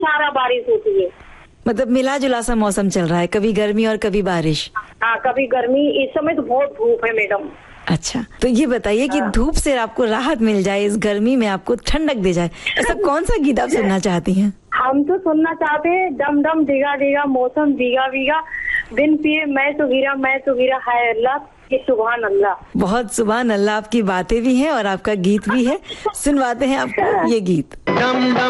सारा बारिश होती है। मतलब मिला जुला सा मौसम चल रहा है, कभी गर्मी और कभी बारिश। हाँ, कभी गर्मी, इस समय तो बहुत धूप है मैडम। अच्छा, तो ये बताइए कि धूप से आपको राहत मिल जाए, इस गर्मी में आपको ठंडक दे जाए, ऐसा कौन सा गीत आप सुनना चाहती हैं? हम तो सुनना चाहते हैं, डम डम भीगा भीगा मौसम भीगा भीगा, बिन पिए मैं तो गिरा हाय अल्लाह, ये सुभान अल्लाह। बहुत सुभान अल्लाह, आपकी बातें भी हैं और आपका गीत भी है। सुनवाते हैं आपको ये गीत।